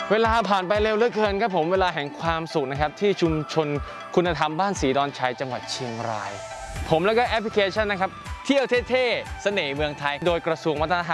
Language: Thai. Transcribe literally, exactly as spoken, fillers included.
เวลาผ่านไปเร็วเหลือเกินครับผมเวลาแห่งความสุขนะครับที่ชุมชนคุณธรรมบ้านศรีดอนชัยจังหวัดเชียงรายผมแล้วก็แอปพลิเคชันนะครับเที่ยวเท่ๆเสน่ห์เมืองไทยโดยกระทรวงวัฒนธรรม